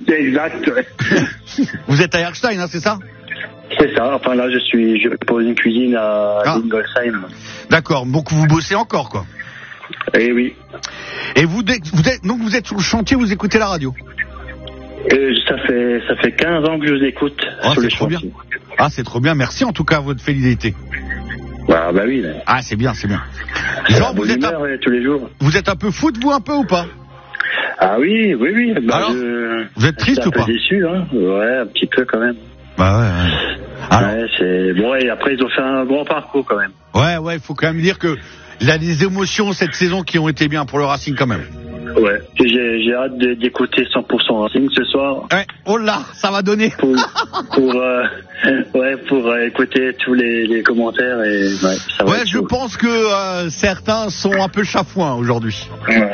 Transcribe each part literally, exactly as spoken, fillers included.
Exact, ouais. Vous êtes à Erstein, hein, c'est ça? C'est ça, enfin là je suis, je pose une cuisine à Ah. Ingolsheim. D'accord, donc vous bossez encore, quoi. Eh oui. Et vous, vous êtes, donc vous êtes sur le chantier, vous écoutez la radio? Et ça fait, ça fait quinze ans que je vous écoute Oh, sur c'est les trop chantiers. bien. Ah, c'est trop bien, merci en tout cas, votre fidélité. Ah bah oui. Là. Ah, c'est bien, c'est bien. C'est Jean, la bonne vous êtes, humeur, un, ouais, tous les jours. vous êtes un peu foot, vous, un peu ou pas? Ah oui, oui, oui. Bah, Alors, je, vous êtes triste je suis ou pas? un peu déçu, hein. Ouais, un petit peu quand même. Bah ouais, ouais. Alors, Ouais, c'est bon. Et après, ils ont fait un grand parcours quand même. ouais, ouais, il faut quand même dire que il y a des émotions cette saison qui ont été bien pour le Racing quand même. Ouais. J'ai, j'ai hâte de, d'écouter cent pour cent Racing ce soir. Ouais, oh là, ça va donner. Pour, pour, euh, ouais, pour euh, écouter tous les, les commentaires et ouais, ça va Ouais, être je chaud. pense que euh, certains sont un peu chafouins aujourd'hui. Ouais.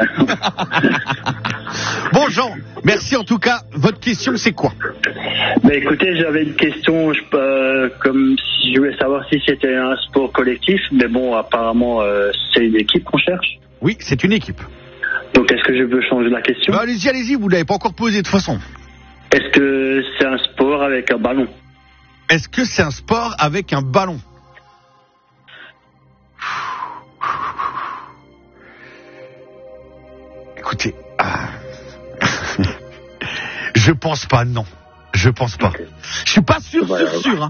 Bon, Jean, merci en tout cas. Votre question, c'est quoi? Mais écoutez, j'avais une question, je, euh, comme si je voulais savoir si c'était un sport collectif, mais bon, apparemment, euh, c'est une équipe qu'on cherche. Oui, c'est une équipe. Donc, est-ce que je peux changer la question? Bah, allez-y, allez-y, vous l'avez pas encore posé de toute façon. Est-ce que c'est un sport avec un ballon? Est-ce que c'est un sport avec un ballon? Écoutez, ah. je pense pas, non. Je pense pas. Okay. Je suis pas sûr, Voilà. sûr, sûr. Hein.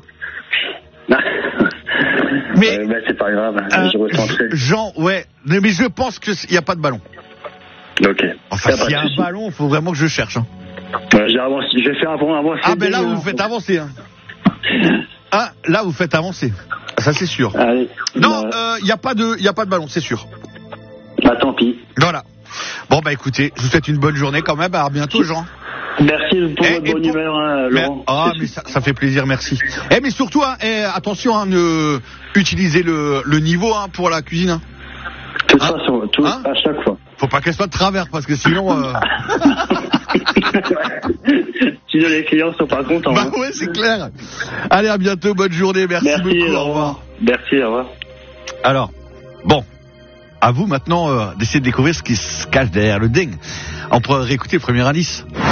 Mais Mais euh, bah, c'est pas grave, euh, je retenterai. Jean, ouais, mais mais je pense qu'il n'y a pas de ballon. Ok. Enfin, Y a pas s'il y a de un souci. ballon, il faut vraiment que je cherche. Hein. Ouais, j'ai avancé, je vais faire avant, avancer. Ah, ben là, des- vous faites avancer. Hein. Ah, là, vous faites avancer. Ça, c'est sûr. Allez. Non, Bah, il n'y a pas de, y a pas de ballon, c'est sûr. bah, tant pis. Voilà. Bon, bah écoutez, je vous souhaite une bonne journée quand même. À bientôt, Jean. Merci pour Et- votre et bonne pour- humeur, hein, Mais, Laurent. ah, C'est- mais ça, ça fait plaisir, merci. Eh, mais surtout, hein, eh, attention, hein, ne utilisez le, le niveau hein, pour la cuisine. Hein. De toute Hein façon, tout, Hein à chaque fois. Faut pas qu'elle soit de travers, parce que sinon... Euh... Sinon, les clients sont pas contents. bah hein. ouais, c'est clair. Allez, à bientôt, bonne journée, merci, Merci, beaucoup, au Laurent. revoir. Merci, au revoir. Alors, bon, à vous maintenant euh, d'essayer de découvrir ce qui se cache derrière le ding. On pourrait réécouter le premier indice.